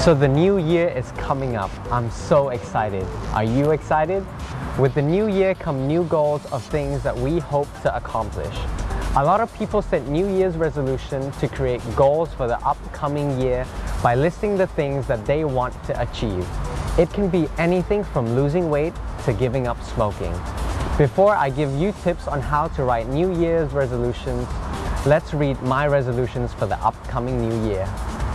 So the new year is coming up. I'm so excited. Are you excited? With the new year come new goals of things that we hope to accomplish. A lot of people set New Year's resolution to create goals for the upcoming year by listing the things that they want to achieve. It can be anything from losing weight to giving up smoking. Before I give you tips on how to write New Year's resolutions, let's read my resolutions for the upcoming new year.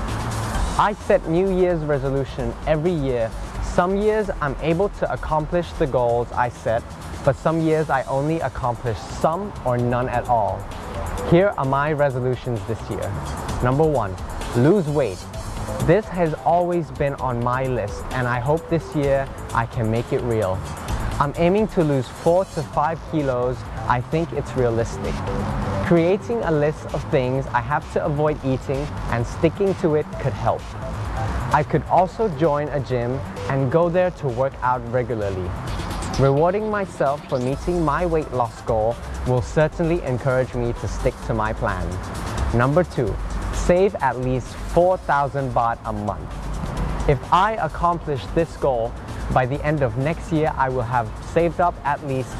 I set New Year's resolution every year. Some years I'm able to accomplish the goals I set, but some years I only accomplish some or none at all. Here are my resolutions this year. Number 1, lose weight. This has always been on my list, and I hope this year I can make it real. I'm aiming to lose 4 to 5 kilos. I think it's realistic. Creating a list of things I have to avoid eating and sticking to it could help. I could also join a gym and go there to work out regularly. Rewarding myself for meeting my weight loss goal will certainly encourage me to stick to my plan. Number 2, save at least 4,000 baht a month. If I accomplish this goal, by the end of next year I will have saved up at least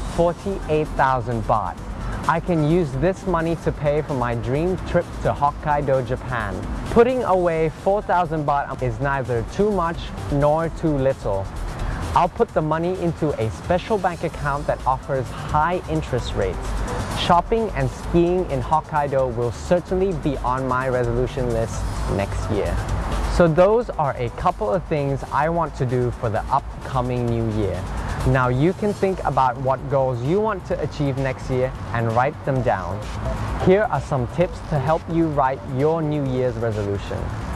48,000 baht. I can use this money to pay for my dream trip to Hokkaido, Japan. Putting away 4,000 baht is neither too much nor too little. I'll put the money into a special bank account that offers high interest rates. Shopping and skiing in Hokkaido will certainly be on my resolution list next year. So those are a couple of things I want to do for the upcoming new year. Now you can think about what goals you want to achieve next year and write them down. Here are some tips to help you write your New Year's resolution.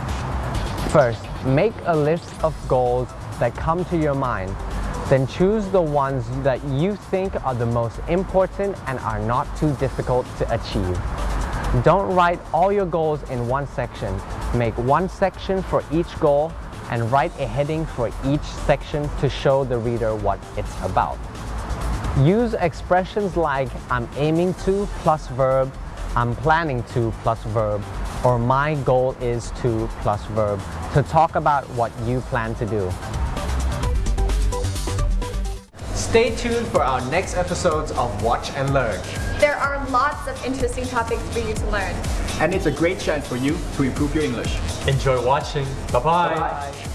First, make a list of goals that come to your mind. Then choose the ones that you think are the most important and are not too difficult to achieve. Don't write all your goals in one section. Make one section for each goal and write a heading for each section to show the reader what it's about. Use expressions like I'm aiming to plus verb, I'm planning to plus verb, or my goal is to plus verb to talk about what you plan to do. Stay tuned for our next episodes of Watch and Learn. There are lots of interesting topics for you to learn. And it's a great chance for you to improve your English. Enjoy watching. Bye-bye.